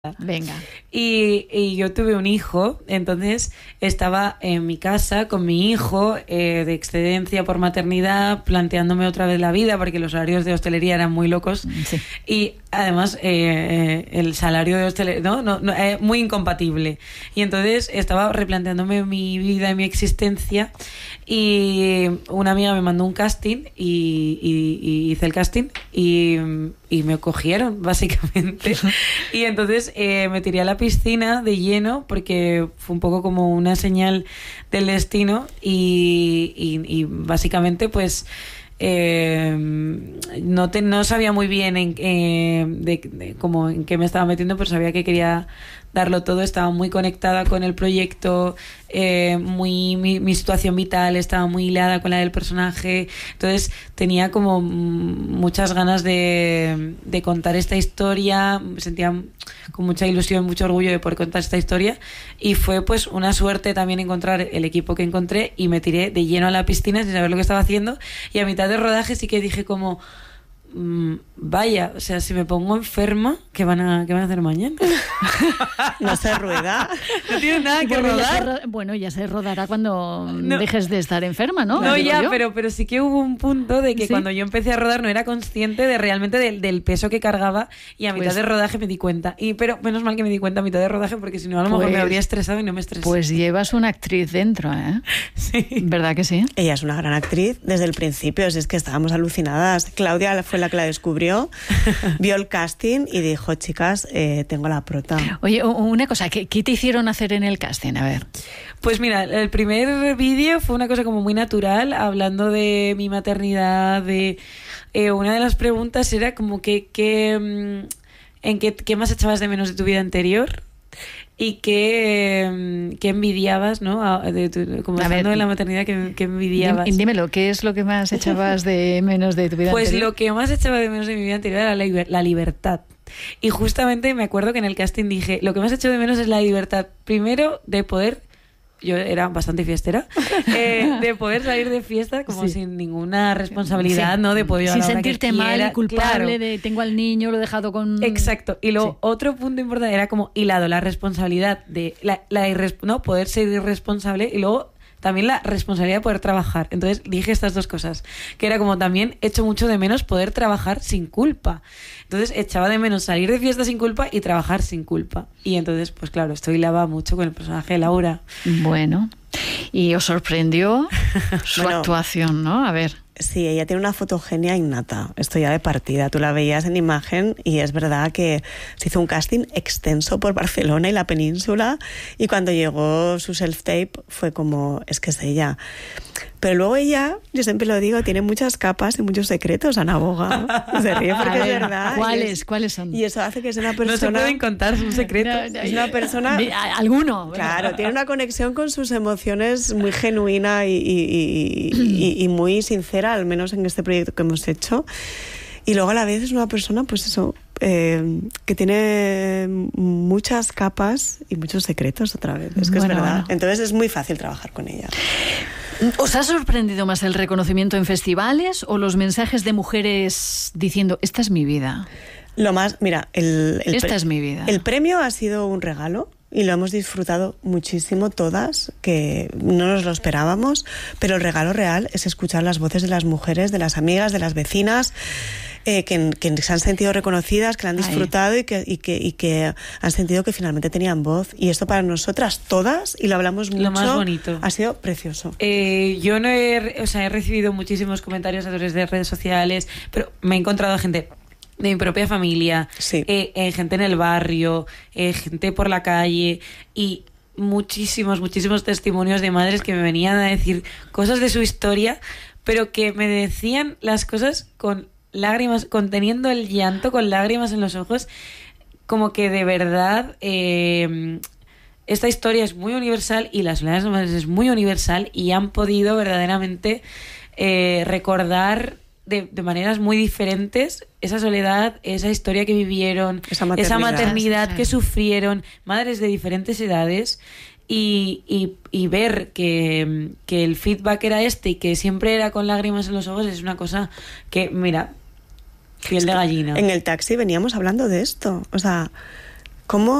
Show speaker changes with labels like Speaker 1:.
Speaker 1: Venga.
Speaker 2: Y yo tuve un hijo, entonces estaba en mi casa con mi hijo de excedencia por maternidad, planteándome otra vez la vida, porque los horarios de hostelería eran muy locos.
Speaker 1: Sí.
Speaker 2: Y además el salario de hostelería no, muy incompatible. Y entonces estaba replanteándome mi vida y mi existencia. Y una amiga me mandó un casting y hice el casting y me cogieron, básicamente. Y entonces me tiré a la piscina de lleno porque fue un poco como una señal del destino y básicamente pues no sabía muy bien como en qué me estaba metiendo, pero sabía que quería darlo todo. Estaba muy conectada con el proyecto, mi situación vital estaba muy hilada con la del personaje, entonces tenía como muchas ganas de contar esta historia, me sentía con mucha ilusión, mucho orgullo de poder contar esta historia, y fue pues una suerte también encontrar el equipo que encontré, y me tiré de lleno a la piscina sin saber lo que estaba haciendo, y a mitad de rodaje sí que dije como vaya, o sea, si me pongo enferma, ¿qué van a hacer mañana?
Speaker 3: No se rueda.
Speaker 2: No tiene nada que rodar.
Speaker 1: Ya se rodará cuando dejes de estar enferma, ¿no?
Speaker 2: No, ya, pero sí que hubo un punto de que
Speaker 1: ¿Sí?
Speaker 2: cuando yo empecé a rodar no era consciente de realmente del peso que cargaba, y a mitad de rodaje me di cuenta. Pero menos mal que me di cuenta a mitad de rodaje, porque si no a lo mejor me habría estresado y no me estresé.
Speaker 1: Pues llevas una actriz dentro, ¿eh?
Speaker 2: Sí.
Speaker 1: ¿Verdad que sí?
Speaker 3: Ella es una gran actriz desde el principio, es que estábamos alucinadas. Claudia fue la que la descubrió, vio el casting y dijo, chicas, tengo la prota.
Speaker 1: Oye, una cosa, ¿qué te hicieron hacer en el casting? A ver.
Speaker 2: Pues mira, el primer vídeo fue una cosa como muy natural, hablando de mi maternidad, una de las preguntas era como ¿qué más echabas de menos de tu vida anterior? Y qué envidiabas, ¿no? Como hablando de la maternidad, ¿qué envidiabas?
Speaker 1: Dímelo, ¿qué es lo que más echabas de menos de tu vida
Speaker 2: pues
Speaker 1: anterior?
Speaker 2: Lo que más echaba de menos de mi vida anterior era la libertad. Y justamente me acuerdo que en el casting dije, lo que más echo de menos es la libertad. Primero, de poder... Yo era bastante fiestera, de poder salir de fiesta como sin ninguna responsabilidad, ¿no? De poder ir a la hora que
Speaker 1: sentirte mal y culpable, claro. De tengo al niño, lo he dejado con...
Speaker 2: Exacto. Y luego otro punto importante era como hilado la responsabilidad de no poder ser irresponsable, y luego también la responsabilidad de poder trabajar. Entonces dije estas dos cosas, que era como también echo mucho de menos poder trabajar sin culpa. Entonces echaba de menos salir de fiesta sin culpa y trabajar sin culpa. Y entonces, pues claro, esto hilaba mucho con el personaje de Laura.
Speaker 1: Bueno, y os sorprendió su actuación, ¿no? A ver.
Speaker 3: Sí, ella tiene una fotogenia innata, esto ya de partida. Tú la veías en imagen y es verdad que se hizo un casting extenso por Barcelona y la península, y cuando llegó su self-tape fue como, es que es ella. Pero luego ella, yo siempre lo digo, tiene muchas capas y muchos secretos, Ana Boga. Se ríe porque es verdad.
Speaker 1: ¿Cuáles son?
Speaker 3: Y eso hace que sea una persona...
Speaker 2: No se pueden contar sus secretos.
Speaker 3: Es una persona...
Speaker 1: ¿Alguno?
Speaker 3: Claro, tiene una conexión con sus emociones muy genuina y muy sincera, al menos en este proyecto que hemos hecho. Y luego a la vez es una persona, pues eso, que tiene muchas capas y muchos secretos otra vez. Es que es verdad. Bueno. Entonces es muy fácil trabajar con ella.
Speaker 1: ¿Os ha sorprendido más el reconocimiento en festivales o los mensajes de mujeres diciendo, esta es mi vida?
Speaker 3: Lo más, mira,
Speaker 1: esta es mi vida.
Speaker 3: El premio ha sido un regalo y lo hemos disfrutado muchísimo todas, que no nos lo esperábamos, pero el regalo real es escuchar las voces de las mujeres, de las amigas, de las vecinas, que se han sentido reconocidas, que la han disfrutado y que han sentido que finalmente tenían voz. Y esto para nosotras todas, y lo hablamos mucho,
Speaker 2: lo más bonito.
Speaker 3: Ha sido precioso.
Speaker 2: Yo no he recibido muchísimos comentarios a través de redes sociales, pero me he encontrado gente de mi propia familia, gente en el barrio, gente por la calle, y muchísimos testimonios de madres que me venían a decir cosas de su historia, pero que me decían las cosas con lágrimas, conteniendo el llanto, con lágrimas en los ojos, como que de verdad esta historia es muy universal y la soledad de las madres es muy universal, y han podido verdaderamente recordar de maneras muy diferentes esa soledad, esa historia que vivieron, esa maternidad que sufrieron, madres de diferentes edades, y ver que el feedback era y que siempre era con lágrimas en los ojos, es una cosa que, mira, piel de gallina.
Speaker 3: En el taxi veníamos hablando de esto, o sea, ¿Cómo